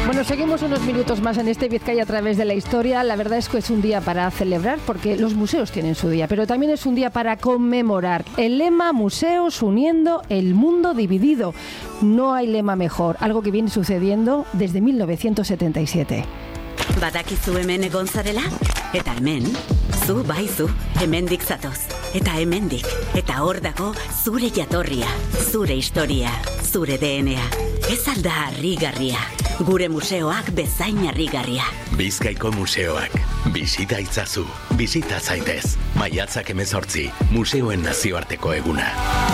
Bueno, seguimos unos minutos más en este Vizcaya a través de la historia. La verdad es que es un día para celebrar porque los museos tienen su día, pero también es un día para conmemorar. El lema Museos uniendo el mundo dividido. No hay lema mejor, algo que viene sucediendo desde 1977. Badakizu hemen egon zarela? Eta hemen, zu bai zu, hemendik zatoz. Eta hemendik, eta hor dago zure jatorria, zure historia, zure DNA. Ez alda harrigarria, gure museoak bezain harrigarria. Bizkaiko museoak, bisita itzazu, bisita zaitez. Maiatzak 18, Museoen Nazioarteko Eguna.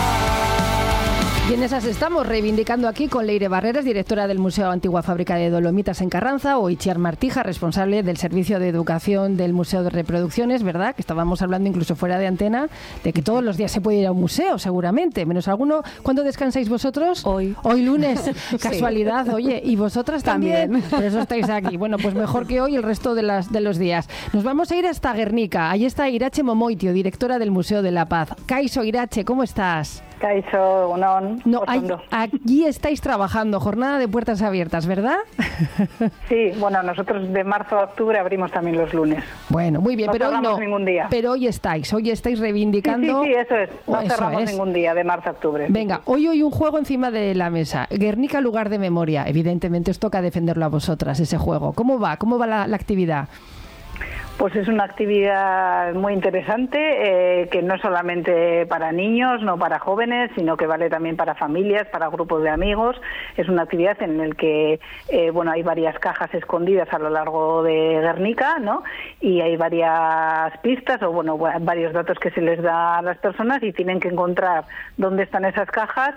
Y en esas estamos reivindicando aquí con Leire Barreras, directora del Museo Antigua Fábrica de Dolomitas en Carranza, o Itziar Martija, responsable del Servicio de Educación del Museo de Reproducciones, ¿verdad? Que estábamos hablando incluso fuera de antena de que todos los días se puede ir a un museo, seguramente, menos alguno. ¿Cuándo descansáis vosotros? Hoy lunes. Casualidad, sí. Oye, ¿y vosotras también? Por eso estáis aquí. Bueno, pues mejor que hoy el resto de los días. Nos vamos a ir hasta Guernica. Ahí está Irache Momoitio, directora del Museo de la Paz. Kaixo, Irache, ¿cómo estás? Kaixo, unón. No, aquí estáis trabajando, jornada de puertas abiertas, ¿verdad? Sí, bueno, nosotros de marzo a octubre abrimos también los lunes. Bueno, muy bien, no pero hoy no. Ningún día. Pero hoy estáis reivindicando. Sí, eso es. No cerramos ningún día de marzo a octubre. Venga, hoy un juego encima de la mesa. Guernica, lugar de memoria. Evidentemente os toca defenderlo a vosotras, ese juego. ¿Cómo va? ¿Cómo va la actividad? Pues es una actividad muy interesante, que no solamente para niños, no para jóvenes, sino que vale también para familias, para grupos de amigos. Es una actividad en la que hay varias cajas escondidas a lo largo de Guernica, ¿no? Y hay varias pistas o varios datos que se les da a las personas y tienen que encontrar dónde están esas cajas.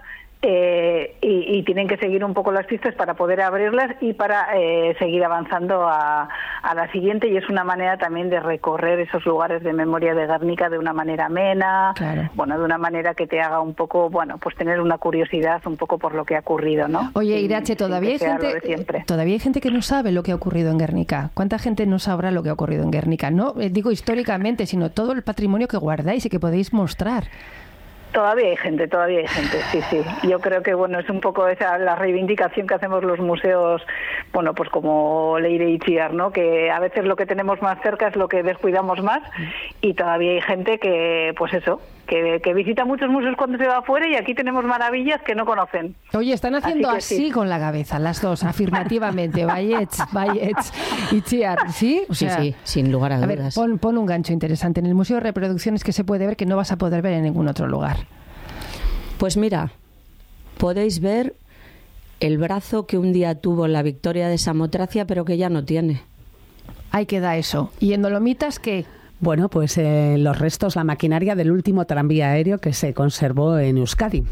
Y tienen que seguir un poco las pistas para poder abrirlas y para seguir avanzando a la siguiente, y es una manera también de recorrer esos lugares de memoria de Guernica de una manera amena, claro. De una manera que te haga un poco, pues tener una curiosidad un poco por lo que ha ocurrido, ¿no? Oye, Irache, todavía hay gente que no sabe lo que ha ocurrido en Guernica. ¿Cuánta gente no sabrá lo que ha ocurrido en Guernica? No digo históricamente, sino todo el patrimonio que guardáis y que podéis mostrar. Todavía hay gente, sí. Yo creo que, es un poco esa la reivindicación que hacemos los museos, pues como Leire y Itziar, ¿no? Que a veces lo que tenemos más cerca es lo que descuidamos más, y todavía hay gente que, que visita muchos museos cuando se va afuera, y aquí tenemos maravillas que no conocen. Oye, están haciendo así sí. Con la cabeza, las dos, afirmativamente. Vallets, Itziar, ¿sí? O sea, sí, sin lugar a dudas. A ver, pon un gancho interesante. En el Museo de Reproducciones que se puede ver que no vas a poder ver en ningún otro lugar. Pues mira, podéis ver el brazo que un día tuvo la Victoria de Samotracia, pero que ya no tiene. Ahí queda eso. ¿Y en Dolomitas qué? Bueno, pues los restos, la maquinaria del último tranvía aéreo que se conservó en Euskadi.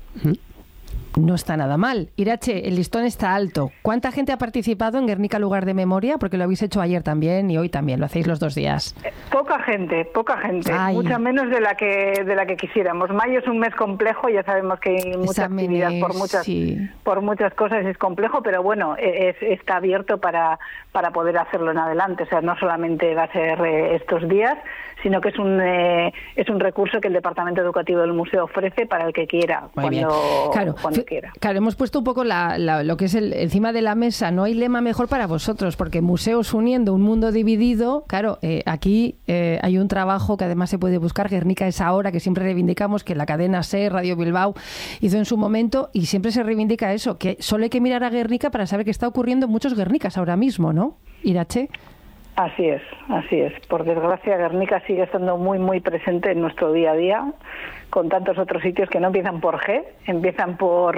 No está nada mal. Irache, el listón está alto. ¿Cuánta gente ha participado en Guernica, lugar de memoria? Porque lo habéis hecho ayer también y hoy también, lo hacéis los 2 días. Poca gente. Ay. Mucha menos de la que quisiéramos. Mayo es un mes complejo, ya sabemos que hay mucha actividad por muchas cosas, es complejo, pero está abierto para poder hacerlo en adelante. O sea, no solamente va a ser estos días, sino que es un recurso que el Departamento Educativo del Museo ofrece para el que quiera, cuando quiera. Claro, hemos puesto un poco lo que es encima de la mesa. No hay lema mejor para vosotros, porque museos uniendo un mundo dividido, claro, aquí hay un trabajo que además se puede buscar. Guernica es ahora, que siempre reivindicamos, que la cadena SER, Radio Bilbao, hizo en su momento, y siempre se reivindica eso, que solo hay que mirar a Guernica para saber que está ocurriendo en muchos Guernicas ahora mismo, ¿no, Irache? Así es. Por desgracia, Guernica sigue estando muy, muy presente en nuestro día a día, con tantos otros sitios que no empiezan por G, empiezan por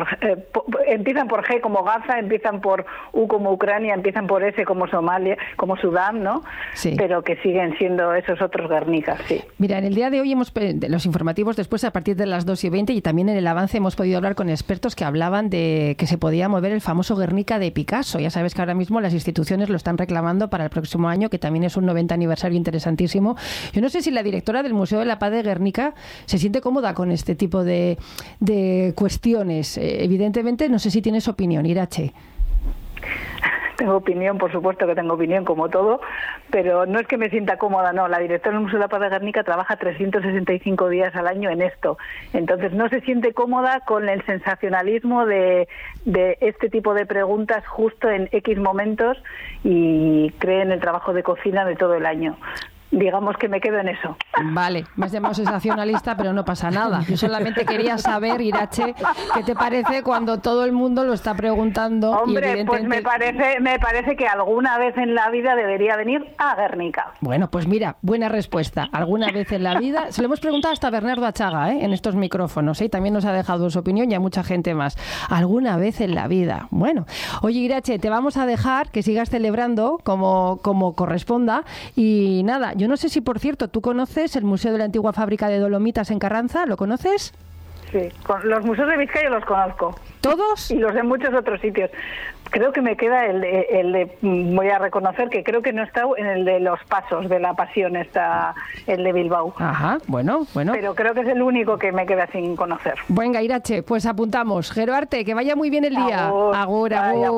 G como Gaza, empiezan por U como Ucrania, empiezan por S como Somalia, como Sudán, ¿no? Sí. Pero que siguen siendo esos otros Guernicas, sí. Mira, en el día de hoy los informativos después a partir de las 2:20, y también en el avance hemos podido hablar con expertos que hablaban de que se podía mover el famoso Guernica de Picasso. Ya sabes que ahora mismo las instituciones lo están reclamando para el próximo año, que también es un 90 aniversario interesantísimo. Yo no sé si la directora del Museo de la Paz de Guernica se siente cómoda con este tipo de cuestiones. Evidentemente, no sé si tienes opinión, Irache. tengo opinión, por supuesto que tengo opinión como todo, pero no es que me sienta cómoda, no. La directora del Museo de la Paz de Guernica trabaja 365 días al año en esto, entonces no se siente cómoda con el sensacionalismo de este tipo de preguntas justo en X momentos y cree en el trabajo de cocina de todo el año. Digamos que me quedo en eso. Vale, me has llamado sensacionalista, pero no pasa nada. Yo solamente quería saber, Irache, ¿qué te parece cuando todo el mundo lo está preguntando? Hombre, y pues me parece que alguna vez en la vida debería venir a Guernica. Bueno, pues mira, buena respuesta. Alguna vez en la vida, se lo hemos preguntado hasta a Bernardo Achaga, en estos micrófonos, y también nos ha dejado su opinión y a mucha gente más. Alguna vez en la vida. Bueno, oye, Irache, te vamos a dejar que sigas celebrando como corresponda y nada. Yo no sé si, por cierto, ¿tú conoces el Museo de la Antigua Fábrica de Dolomitas en Carranza? ¿Lo conoces? Sí, los museos de Vizcaya los conozco. ¿Todos? Y los de muchos otros sitios. Creo que me queda el de voy a reconocer que creo que no está en el de los Pasos de la Pasión, está el de Bilbao. Ajá, bueno. Pero creo que es el único que me queda sin conocer. Venga, Irache, pues apuntamos. Geroarte, que vaya muy bien el día. Agur.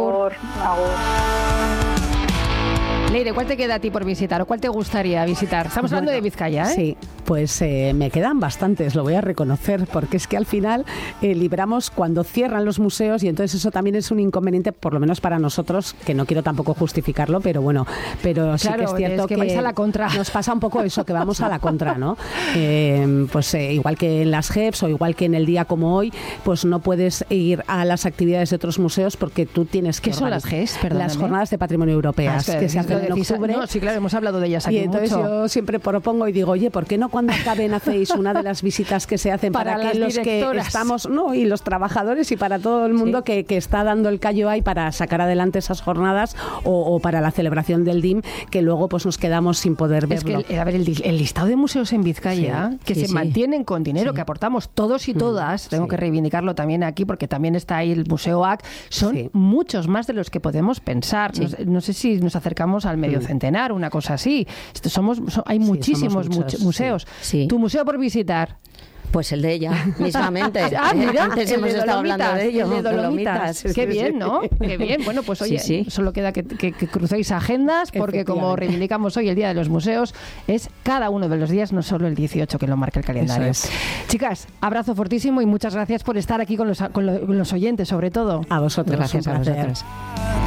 Leire, ¿cuál te queda a ti por visitar o cuál te gustaría visitar? Estamos hablando de Vizcaya, ¿eh? Sí, pues me quedan bastantes, lo voy a reconocer, porque es que al final libramos cuando cierran los museos y entonces eso también es un inconveniente, por lo menos para nosotros, que no quiero tampoco justificarlo, pero bueno, pero sí que es cierto que vais a la contra. Nos pasa un poco eso, que vamos a la contra, ¿no? Igual que en las GEPs o igual que en el día como hoy, pues no puedes ir a las actividades de otros museos porque tú tienes que... ¿Qué son las GEPs? Perdóname. Las Jornadas de Patrimonio Europeas, que se hacen en octubre. No, sí, claro, hemos hablado de ellas aquí. Y entonces mucho. yo siempre propongo y digo, oye, ¿por qué no cuando acaben hacéis una de las visitas que se hacen para que los directoras. Que estamos, y los trabajadores y para todo el mundo que está dando el callo ahí para sacar adelante esas jornadas o para la celebración del DIM, que luego pues nos quedamos sin poder verlo? Es que, a ver, el listado de museos en Vizcaya, que se mantienen con dinero, que aportamos todos y todas, tengo que reivindicarlo también aquí, porque también está ahí el Museo AC, son muchos más de los que podemos pensar. No sé si nos acercamos al medio centenar, una cosa así. Hay muchísimos museos. Sí. ¿Tu museo por visitar? Pues el de ella, mismamente. Mira, antes hemos estado hablando de ello. El de Dolomitas. Qué bien, ¿no? Qué bien. Bueno, pues oye, solo queda que crucéis agendas, porque como reivindicamos hoy el Día de los Museos, es cada uno de los días, no solo el 18 que lo marca el calendario. Chicas, abrazo fortísimo y muchas gracias por estar aquí con los oyentes, sobre todo. A vosotros. Gracias a vosotros.